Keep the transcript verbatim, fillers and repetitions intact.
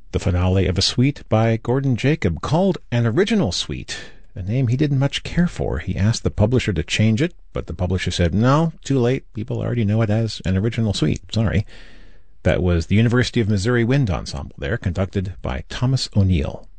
The finale of a suite by Gordon Jacob called An Original Suite, a name he didn't much care for. He asked the publisher to change it, but the publisher said, no, too late. People already know it as An Original Suite. Sorry. That was the University of Missouri Wind Ensemble there, conducted by Thomas O'Neill.